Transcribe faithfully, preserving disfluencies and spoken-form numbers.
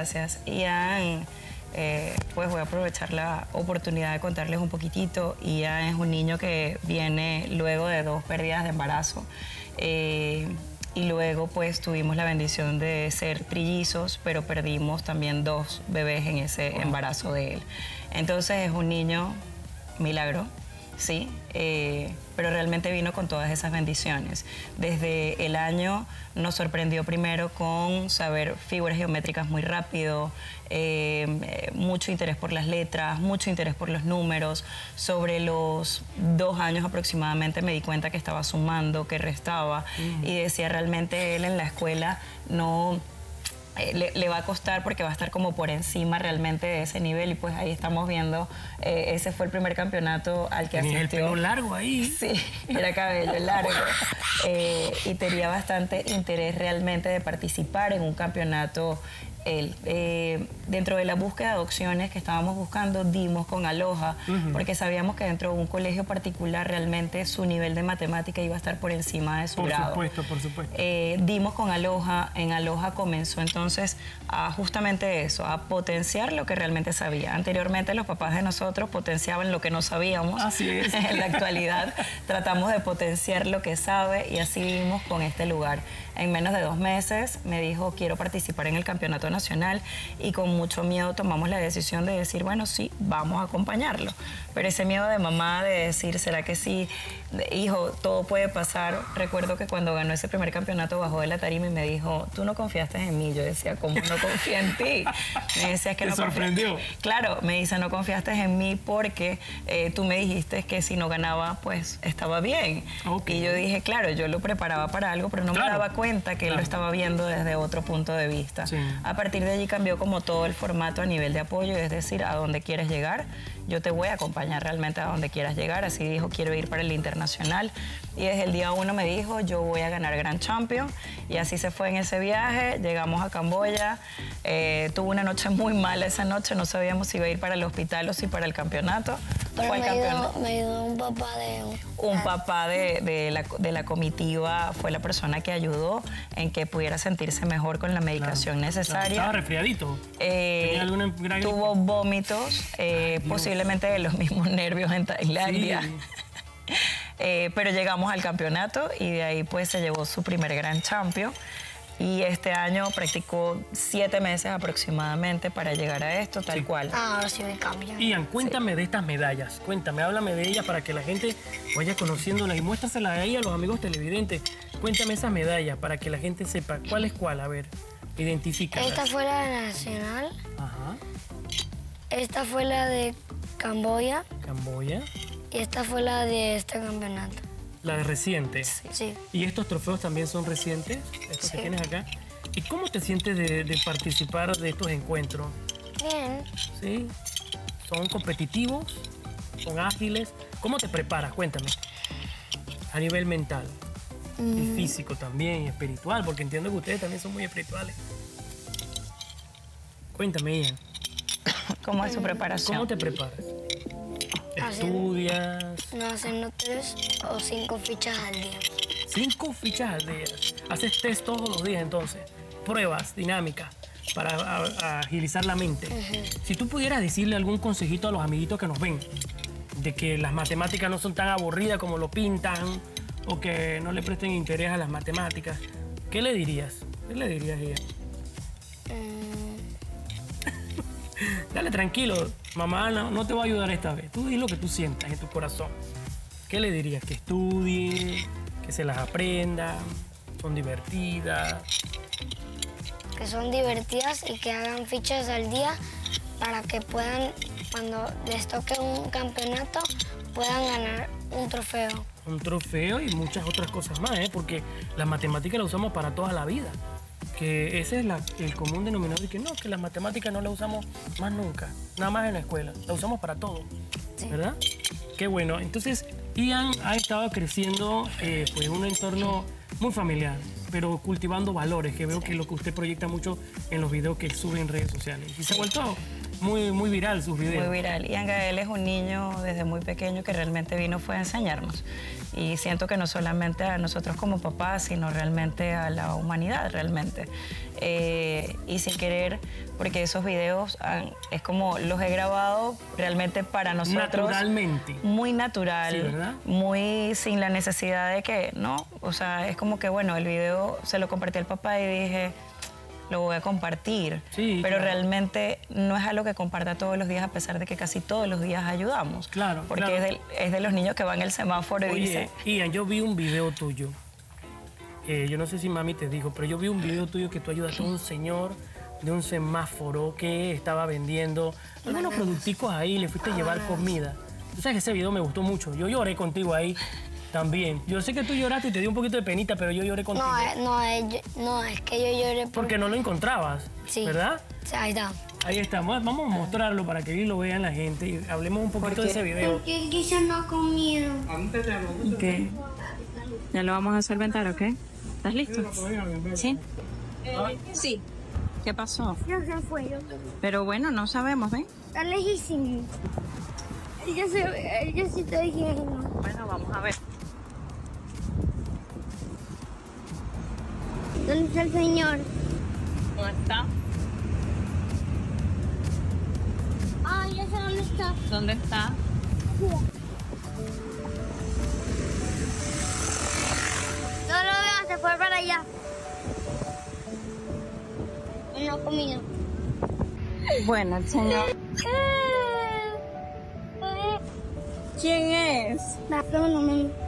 gracias. Ian, eh, pues voy a aprovechar la oportunidad de contarles un poquitito. Ian es un niño que viene luego de dos pérdidas de embarazo. Eh, y luego pues tuvimos la bendición de ser trillizos, pero perdimos también dos bebés en ese wow. embarazo de él. Entonces es un niño milagro. Sí, eh, pero realmente vino con todas esas bendiciones. Desde el año nos sorprendió primero con saber figuras geométricas muy rápido, eh, mucho interés por las letras, mucho interés por los números. Sobre los dos años aproximadamente me di cuenta que estaba sumando, que restaba, mm. y decía realmente él en la escuela no... Le, le va a costar porque va a estar como por encima realmente de ese nivel y pues ahí estamos viendo, eh, ese fue el primer campeonato al que asistió. Tenía el pelo largo ahí. Sí, era cabello largo. Eh, y tenía bastante interés realmente de participar en un campeonato. Él, eh, dentro de la búsqueda de opciones que estábamos buscando, dimos con Aloha, uh-huh. porque sabíamos que dentro de un colegio particular realmente su nivel de matemática iba a estar por encima de su por grado. Por supuesto, por supuesto. Eh, dimos con Aloha, en Aloha comenzó entonces a justamente eso, a potenciar lo que realmente sabía. Anteriormente los papás de nosotros potenciaban lo que no sabíamos. Así es. En la actualidad tratamos de potenciar lo que sabe y así vimos con este lugar. En menos de dos meses me dijo, quiero participar en el campeonato nacional y con mucho miedo tomamos la decisión de decir, bueno, sí, vamos a acompañarlo. Pero ese miedo de mamá de decir, ¿será que sí? Hijo, todo puede pasar. Recuerdo que cuando ganó ese primer campeonato bajó de la tarima y me dijo, tú no confiaste en mí. Yo decía, ¿cómo no confía en ti? Me decía que ¿Te no sorprendió? Confía... Claro, me dice, no confiaste en mí porque eh, tú me dijiste que si no ganaba, pues estaba bien. Okay. Y yo dije, claro, yo lo preparaba para algo, pero no claro. me daba cuenta que claro. él lo estaba viendo desde otro punto de vista. Sí. A partir de allí cambió como todo el formato a nivel de apoyo, es decir, a dónde quieres llegar, yo te voy a acompañar realmente a donde quieras llegar. Así dijo, quiero ir para el internacional. Y desde el día uno me dijo, yo voy a ganar Grand Champion. Y así se fue en ese viaje, llegamos a Camboya, eh, tuvo una noche muy mala esa noche, no sabíamos si iba a ir para el hospital o si para el campeonato. Pero fue me, campeonato. Ayudó, me ayudó un papá de... Un papá de, de, la, de la comitiva fue la persona que ayudó en que pudiera sentirse mejor con la medicación claro, necesaria. Claro. ¿Estaba resfriadito? Eh, ¿Tenía alguna gran... Tuvo vómitos, eh, Ay, posiblemente de los mismos nervios en Tailandia. Sí. eh, pero llegamos al campeonato y de ahí pues se llevó su primer Grand Champion. Y este año practicó siete meses aproximadamente para llegar a esto, tal sí. cual. Ah, ahora sí me cambia. Ian, cuéntame sí. de estas medallas. Cuéntame, háblame de ellas para que la gente vaya conociéndolas y muéstraselas ahí a los amigos televidentes. Cuéntame esas medallas para que la gente sepa cuál es cuál. A ver, identifícalas. Esta fue la nacional. Ajá. Esta fue la de Camboya. Camboya. Y esta fue la de este campeonato. La de reciente. Sí. ¿Y estos trofeos también son recientes? Estos sí. que tienes acá. ¿Y cómo te sientes de, de participar de estos encuentros? Bien. ¿Sí? ¿Son competitivos? ¿Son ágiles? ¿Cómo te preparas? Cuéntame. A nivel mental. Mm. Y físico también, y espiritual, porque entiendo que ustedes también son muy espirituales. Cuéntame, Ian. ¿Cómo es su preparación? ¿Cómo te preparas? ¿Estudias? No, haciendo tres o cinco fichas al día. ¿Cinco fichas al día? ¿Haces test todos los días entonces? Pruebas dinámicas para a, a agilizar la mente. Uh-huh. Si tú pudieras decirle algún consejito a los amiguitos que nos ven, de que las matemáticas no son tan aburridas como lo pintan, o que no le presten interés a las matemáticas, ¿qué le dirías? ¿Qué le dirías a ella? Mm. Dale, tranquilo. Mamá no, no te va a ayudar esta vez. Tú di lo que tú sientas en tu corazón. ¿Qué le dirías? Que estudie, que se las aprenda, son divertidas. Que son divertidas y que hagan fichas al día para que puedan, cuando les toque un campeonato, puedan ganar un trofeo. Un trofeo y muchas otras cosas más, ¿eh? Porque la matemática la usamos para toda la vida. Que ese es la, el común denominador y que no, que las matemáticas no las usamos más nunca, nada más en la escuela, la usamos para todo, sí. ¿verdad? Qué bueno. Entonces, Ian ha estado creciendo eh, pues, en un entorno muy familiar, pero cultivando valores, que veo sí. que lo que usted proyecta mucho en los videos que sube en redes sociales. Y se ha vuelto muy, muy viral sus videos. Muy viral. Ian Gael es un niño desde muy pequeño que realmente vino fue a enseñarnos. Y siento que no solamente a nosotros como papás, sino realmente a la humanidad realmente. eh, y sin querer, porque esos videos han- es como los he grabado realmente para nosotros. Naturalmente. Muy natural, Sí, ¿verdad? muy sin la necesidad de que, ¿no? O sea, es como que, bueno, el video se lo compartí al papá y dije, lo voy a compartir. Sí, pero claro. realmente no es algo que comparta todos los días, a pesar de que casi todos los días ayudamos. Claro, Porque claro. Es, de, es de los niños que van al semáforo y Oye, dicen, Ian, yo vi un video tuyo. Eh, yo no sé si mami te dijo, pero yo vi un video tuyo que tú ayudaste a un señor de un semáforo que estaba vendiendo algunos producticos ahí, le fuiste a llevar comida. Tú sabes que ese video me gustó mucho. Yo lloré contigo ahí también. Yo sé que tú lloraste y te dio un poquito de penita, pero yo lloré contigo. No, eh, no, eh, yo- no, es que yo lloré por... Porque no lo encontrabas, Sí. ¿verdad? Sí, ahí está. Ahí estamos. Vamos a mostrarlo para que lo vean la gente y hablemos un poquito de ese video. Porque el guiso no ha comido. ok, ya lo vamos a solventar, ¿ok? ¿Estás listo? Sí. Sí. ¿Qué pasó? No se fue. Pero bueno, no sabemos, ¿ven? Está lejísimo. Ella se, ella sí está diciendo. Bueno, vamos a ver. ¿Dónde está el señor? ¿Dónde está? Ah, ya sé dónde está. ¿Dónde está? No lo veo, se fue para allá. No ha comido. Bueno, el señor. ¿Quién es? No, no, no.